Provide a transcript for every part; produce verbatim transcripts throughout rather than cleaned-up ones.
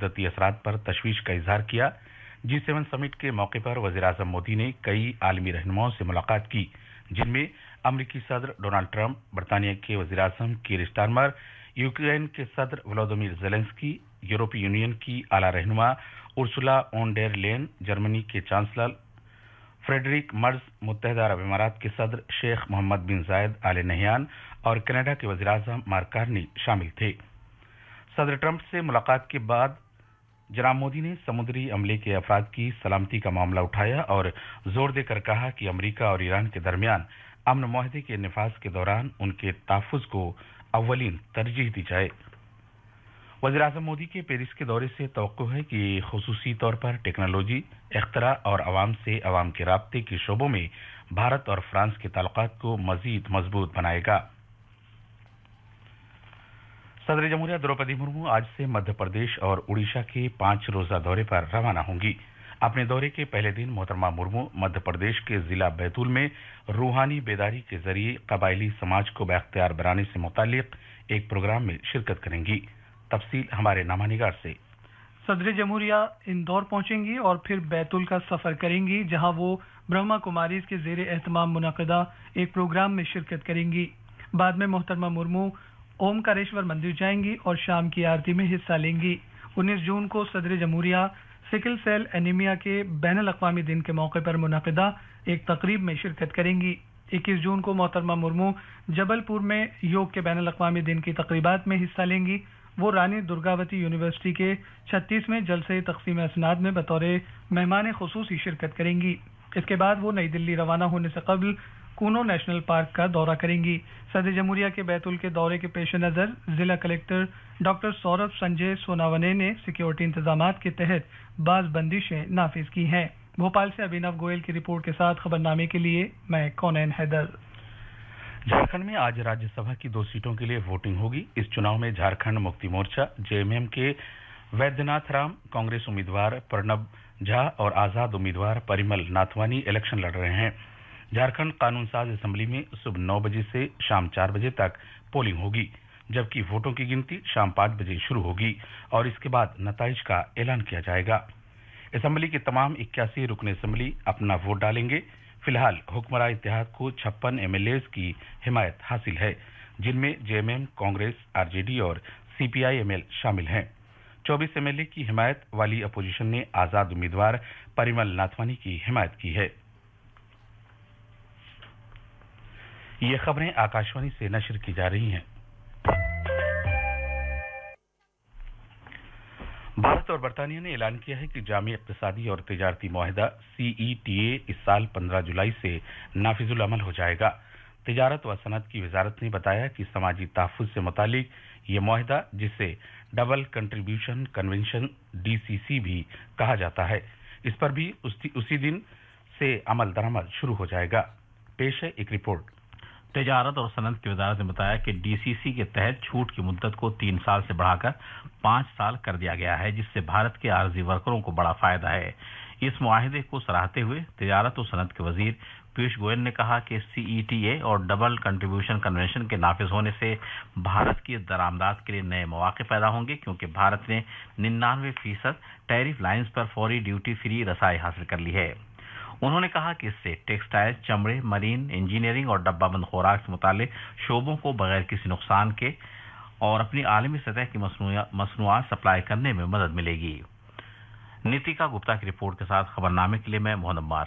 मुद्दती असरात पर तशवीश का इजहार किया। जी सेवन समिट के मौके पर वज़ीर-ए-आज़म मोदी ने कई आलमी रहनुमाओं से मुलाकात की, जिनमें अमरीकी सदर डोनाल्ड ट्रंप, बरतानिया के वज़ीर-ए-आज़म कीर स्टारमर, यूक्रेन के सदर व्लादिमीर ज़ेलेंस्की, यूरोपीय यूनियन की आला रहनुमा उर्सुला ओन डेर लेन, जर्मनी के चांसलर फ्रेडरिक मर्ज, मुत्तहिदा अरब इमारात के सदर शेख मोहम्मद बिन जायद आल नहयान और कनाडा के वज़ीर-ए-आज़म मार्क कार्नी शामिल थे। सदर ट्रंप से मुलाकात के बाद जनाब मोदी ने समुद्री अमले के अफराद की सलामती का मामला उठाया और जोर देकर कहा कि अमरीका और ईरान के दरमियान अमन मुआहदे के निफाज के दौरान उनके तहफ़्फ़ुज़ को अव्वलीन तरजीह दी जाए। वज़ीर-ए-आज़म मोदी के पेरिस के दौरे से तवक्को है कि ख़ुसूसी तौर पर टेक्नोलॉजी, इख्तरा और अवाम से अवाम के राब्ते के शोबों में भारत और फ्रांस के ताल्लुकात को मज़ीद मजबूत बनाएगा। सदर जमहूरिया द्रौपदी मुर्मू आज से मध्य प्रदेश और उड़ीसा के पांच रोजा दौरे पर रवाना होंगी। अपने दौरे के पहले दिन मोहतरमा मुर्मू मध्य प्रदेश के जिला बैतूल में रूहानी बेदारी के जरिए कबायली समाज को बाख्तियार बनाने से मुतालिक एक प्रोग्राम में शिरकत करेंगी। तफसील हमारे नामानिगार से। सदर जमहूरिया इंदौर पहुंचेंगी और फिर बैतूल का सफर करेंगी, जहां वो ब्रह्मा कुमारीज के जेर एहतमाम मुनक़दा एक प्रोग्राम में शिरकत करेंगी। बाद में मोहतरमा मुर्मू ओमकारेश्वर मंदिर जाएंगी और शाम की आरती में हिस्सा लेंगी। उन्नीस जून को सदर जमहूरिया सिकल सेल एनीमिया के बैनुल अक़वामी दिन के मौके पर मुनक़दा एक तकरीब में शिरकत करेंगी। इक्कीस जून को मोहतरमा मुर्मू जबलपुर में योग के बैनुल अक़वामी दिन की तकरीबात में हिस्सा लेंगी। वो रानी दुर्गावती यूनिवर्सिटी के छत्तीसवें जलसे तक़सीम असनाद में बतौर मेहमान खुसूसी शिरकत करेंगी। इसके बाद वो नई दिल्ली रवाना होने से कबल कूनो नेशनल पार्क का दौरा करेंगी। सदर जमहूरिया के बैतूल के दौरे के पेश नज़र जिला कलेक्टर डॉक्टर सौरभ संजय सोनावने ने सिक्योरिटी इंतजामात के तहत बाज़ बंदिशें नाफिज की हैं। भोपाल से अभिनव गोयल की रिपोर्ट के साथ खबरनामे के लिए मैं कौनैन हैदर। झारखंड में आज राज्यसभा की दो सीटों के लिए वोटिंग होगी। इस चुनाव में झारखंड मुक्ति मोर्चा जेएमएम के वैद्यनाथ राम, कांग्रेस उम्मीदवार प्रणब झा और आजाद उम्मीदवार परिमल नाथवानी इलेक्शन लड़ रहे हैं। झारखंड कानून साज असेंबली में सुबह नौ बजे से शाम चार बजे तक पोलिंग होगी, जबकि वोटों की गिनती शाम पाँच बजे शुरू होगी और इसके बाद नताइज का ऐलान किया जाएगा। असेंबली के तमाम इक्यासी रुकन असेंबली अपना वोट डालेंगे। फिलहाल हुक्मरान इत्तेहाद को छप्पन एमएलए की हिमायत हासिल है, जिनमें जेएमएम, कांग्रेस, आरजेडी और सीपीआई-एमएल शामिल हैं। चौबीस एमएलए की हिमायत वाली अपोजिशन ने आजाद उम्मीदवार परिमल नाथवानी की हिमायत की है। ये खबरें आकाशवाणी से नशर की जा रही हैं। भारत और बरतानिया ने ऐलान किया है कि जामी इक़्तिसादी और तिजारती मुआहिदा सीईटीए इस साल पंद्रह जुलाई से नाफिजुल अमल हो जाएगा। तिजारत व सनत की वजारत ने बताया कि समाजी तहफ़्फ़ुज़ से मुतालिक ये मुआहिदा, जिसे डबल कंट्रीब्यूशन कन्वेंशन डीसीसी भी कहा जाता है, इस पर भी उसी, उसी दिन से अमल दरामद शुरू हो जाएगा। पेश है एक रिपोर्ट। तिजारत और सनत की वजारत ने बताया कि डीसीसी के तहत छूट की मुद्दत को तीन साल से बढ़ाकर पाँच साल कर दिया गया है, जिससे भारत के आरजी वर्करों को बड़ा फायदा है। इस मुआहिदे को सराहते हुए तिजारत और सनत के वजीर पीयूष गोयल ने कहा कि सीईटीए और डबल कंट्रीब्यूशन कन्वेंशन के नाफिज होने से भारत की दरामदात के लिए नए मौके पैदा होंगे, क्योंकि भारत ने निन्यानवे फीसद टैरिफ लाइन्स पर फौरी ड्यूटी फ्री रसाई हासिल कर ली है। उन्होंने कहा कि इससे टेक्सटाइल, चमड़े, मरीन, इंजीनियरिंग और डब्बाबंद खुराक से मुताल्लिक शोबों को बगैर किसी नुकसान के और अपनी आलमी सतह की मसनूआत सप्लाई करने में मदद मिलेगी। नीतिका गुप्ता की रिपोर्ट के साथ खबरनामे के लिए मैं मोहम्मद अब्बार।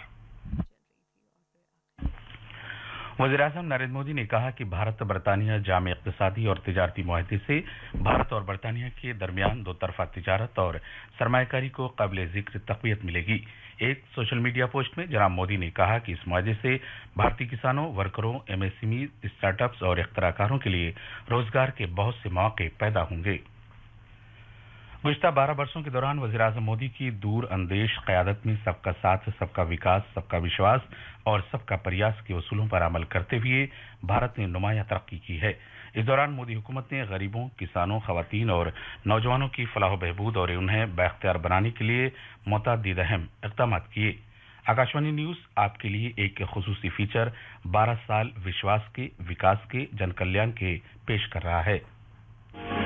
वज़ीर-ए-आज़म नरेंद्र मोदी ने कहा कि भारत बरतानिया जामे इक़्तिसादी और तिजारती मुआहिदे से भारत और बरतानिया के दरमियान दो तरफा तिजारत और सरमायाकारी को काबिल ज़िक्र तक़वियत मिलेगी। एक सोशल मीडिया पोस्ट में जनाब मोदी ने कहा कि इस मुआहिदे से भारतीय किसानों, वर्करों, एमएसएमई, स्टार्टअप्स और इख्तराकारों के लिए रोजगार के बहुत से मौके पैदा होंगे। गुज़िश्ता बारह वर्षों के दौरान वज़ीर-ए-आज़म मोदी की दूर अंदेश क़यादत में सबका साथ, सबका विकास, सबका विश्वास और सबका प्रयास के उसूलों पर अमल करते हुए भारत ने नुमायां तरक्की की है। इस दौरान मोदी हुकूमत ने गरीबों, किसानों, ख़वातीन और नौजवानों की फलाह बहबूद और उन्हें बाख्तियार बनाने के लिए मुतअद्दिद अहम इक़दामात किए। आकाशवाणी न्यूज़ आपके लिए एक खुसूसी फीचर बारह साल विश्वास के, विकास के, जन कल्याण के पेश कर रहा है।